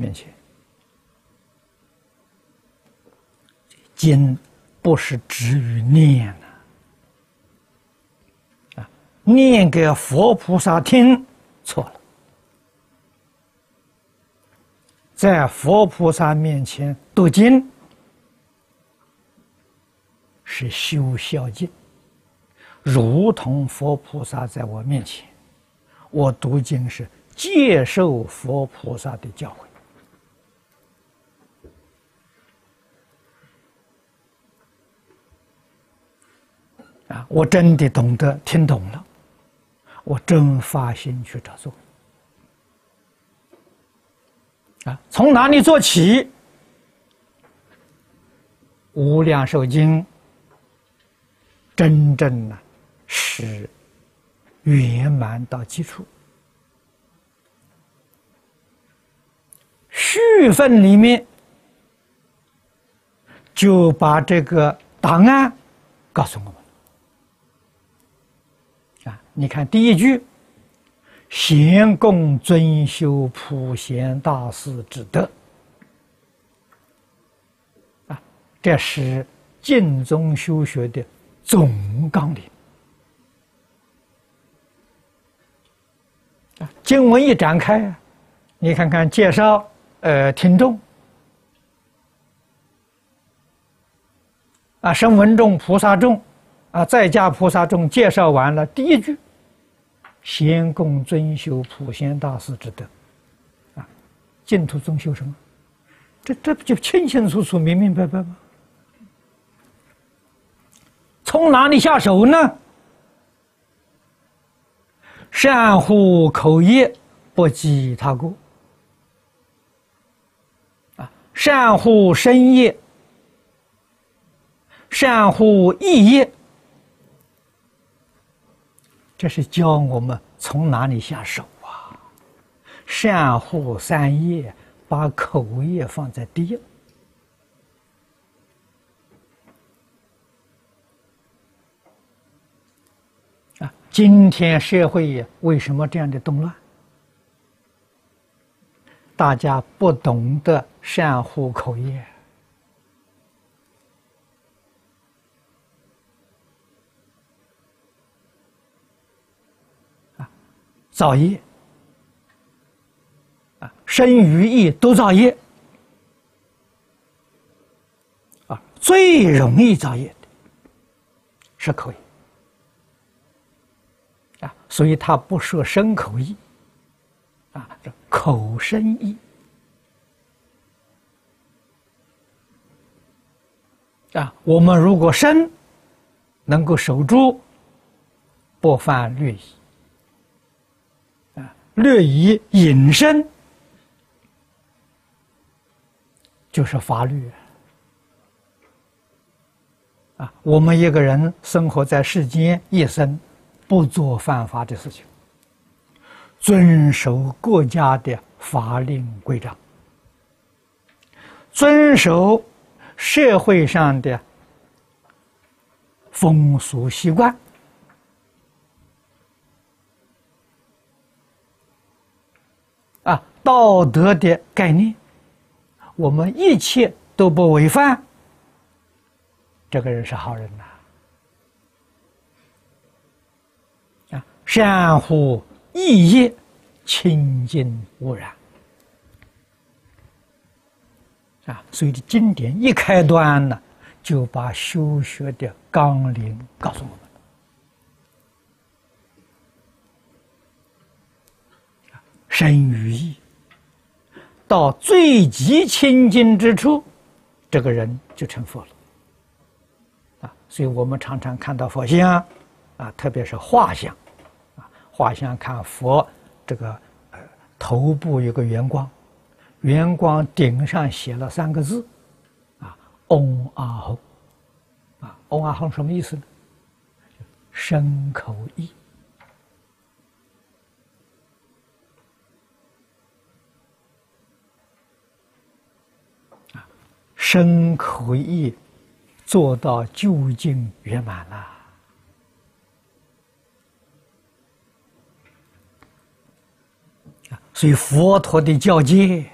面前，经不是止于念啊，念给佛菩萨听错了，在佛菩萨面前读经是修孝敬，如同佛菩萨在我面前，我读经是接受佛菩萨的教诲啊，我真的懂得听懂了，我真发心去照做啊。从哪里做起？无量寿经真正呢是圆满到基础，序分里面就把这个答案告诉我们啊。你看第一句，咸共尊修普贤大士之德啊，这是净宗修学的总纲领啊。经文一展开，你看看介绍听众啊，声闻众、菩萨众啊，在家菩萨众介绍完了，第一句，咸共尊修普贤大士之德啊，净土宗修什么？这不就清清楚楚、明明白白吗？从哪里下手呢？善护口业，不积他过啊，善护身业，善护意业，这是教我们从哪里下手啊？善护三业，把口业放在第一。今天社会为什么这样的动乱？大家不懂得善护口业啊，造业啊，身语意都造业啊，最容易造业的是口业。所以他不设身口意啊，这口身意啊，我们如果身能够守住，不犯略仪啊，略仪引申就是法律啊。我们一个人生活在世间一生，不做犯法的事情，遵守国家的法令规章，遵守社会上的风俗习惯啊，道德的概念，我们一切都不违反，这个人是好人呐。善护意业，清净无染啊！所以经典一开端呢，就把修学的纲领告诉我们。身语意到最极清净之处，这个人就成佛了啊！所以我们常常看到佛像啊，特别是画像。画像看佛这个头部有个圆光，圆光顶上写了3个字啊，嗡阿吽啊，嗡阿吽什么意思呢？身口意啊，身口意做到究竟圆满了。所以佛陀的教戒